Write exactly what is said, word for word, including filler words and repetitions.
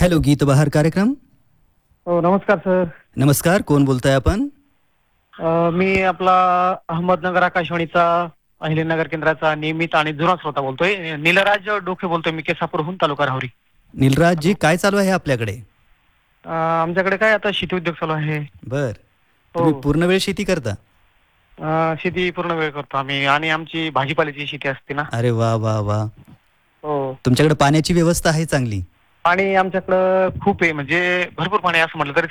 Hello, गीतबहार कार्यक्रम. हो, नमस्कार सर. नमस्कार, कोण बोलताय आपण? अ, मी आपला अहमदनगर आकाशवाणीचा अहिल्यानगर केंद्राचा नियमित आणि जुना श्रोता बोलतोय. निलराज डोके बोलतोय मी, केसापूरहून, तालुका राहुरी. निलराजजी, हॅलो. काय चालू आहे आपल्याकडे? अ, आमच्याकडे काय आता शेती उद्योग चालू आहे. बर, हो. तुम्ही पूर्ण वेळ शेती करता? अ, शेती पूर्ण वेळ करतो आम्ही आणि आमची भाजीपाल्याची शेती असते ना. अरे वा वा वा. हो. तुमच्याकडे पाण्याची व्यवस्था आहे चांगली? पाणी आमच्याकडं खूप आहे, म्हणजे भरपूर पाणी आहे असं म्हटलं तरी